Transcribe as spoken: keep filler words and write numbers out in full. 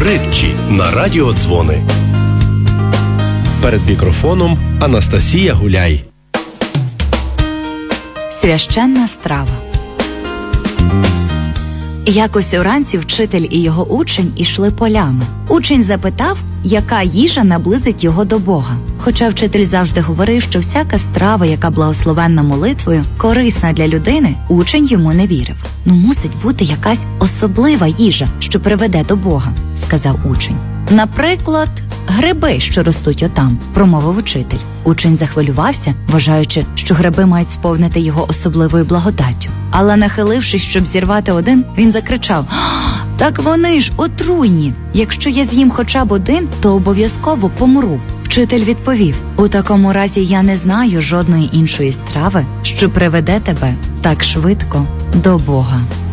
Притчі на радіодзвони. Перед мікрофоном Анастасія Гуляй. Священна страва. Якось уранці вчитель і його учень ішли полями. Учень запитав, яка їжа наблизить його до Бога. Хоча вчитель завжди говорив, що всяка страва, яка благословенна молитвою, корисна для людини, учень йому не вірив. «Ну, мусить бути якась особлива їжа, що приведе до Бога», – сказав учень. «Наприклад, гриби, що ростуть отам», – промовив учитель. Учень захвилювався, вважаючи, що гриби мають сповнити його особливою благодаттю. Але, нахилившись, щоб зірвати один, він закричав: «Так вони ж отруйні! Якщо я з'їм хоча б один, то обов'язково помру». Вчитель відповів: «У такому разі я не знаю жодної іншої страви, що приведе тебе так швидко до Бога».